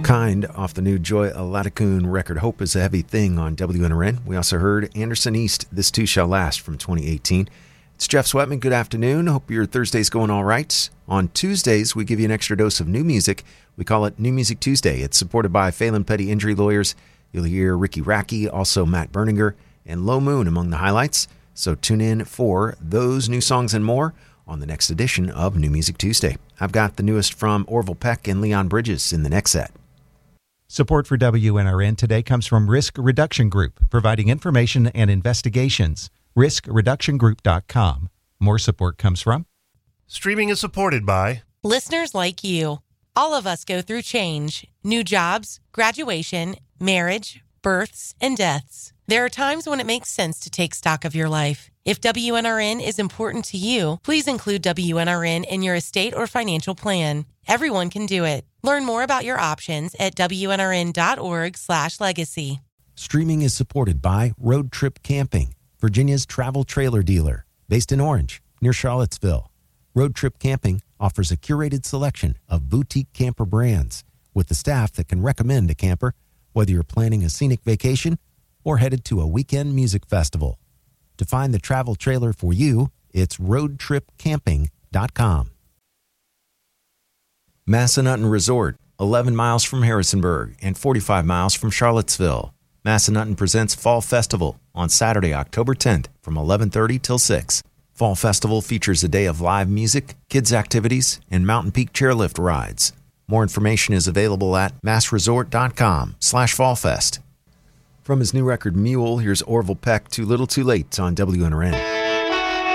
Kind off the new Joy Aladakun record Hope is a Heavy Thing on WNRN. We also heard Anderson East, This Too Shall Last from 2018. It's Jeff Sweatman. Good afternoon. Hope your Thursday's going all right. On Tuesdays, we give you an extra dose of new music. We call it New Music Tuesday. It's supported by Phelan Petty Injury Lawyers. You'll hear Ricky Racky, also Matt Berninger, and Low Moon among the highlights. So tune in for those new songs and more on the next edition of New Music Tuesday. I've got the newest from Orville Peck and Leon Bridges in the next set. Support for WNRN today comes from Risk Reduction Group, providing information and investigations. RiskReductionGroup.com. More support comes from Streaming is supported by listeners like you. All of us go through change, new jobs, graduation, marriage, births, and deaths. There are times when it makes sense to take stock of your life. If WNRN is important to you, please include WNRN in your estate or financial plan. Everyone can do it. Learn more about your options at WNRN.org/legacy. Streaming is supported by Road Trip Camping, Virginia's travel trailer dealer, based in Orange, near Charlottesville. Road Trip Camping offers a curated selection of boutique camper brands with the staff that can recommend a camper, whether you're planning a scenic vacation or headed to a weekend music festival. To find the travel trailer for you, it's roadtripcamping.com. Massanutten Resort, 11 miles from Harrisonburg and 45 miles from Charlottesville. Massanutten presents Fall Festival on Saturday, October 10th from 11:30 till 6. Fall Festival features a day of live music, kids' activities, and Mountain Peak chairlift rides. More information is available at massresort.com/fallfest. From his new record Mule, here's Orville Peck, Too Little Too Late on WNRN.